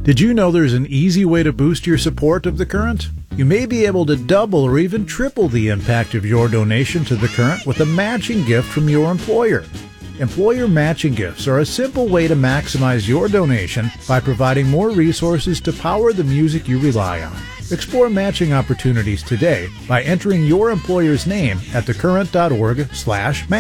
Did you know there's an easy way to boost your support of The Current? You may be able to double or even triple the impact of your donation to The Current with a matching gift from your employer. Employer matching gifts are a simple way to maximize your donation by providing more resources to power the music you rely on. Explore matching opportunities today by entering your employer's name at thecurrent.org/match.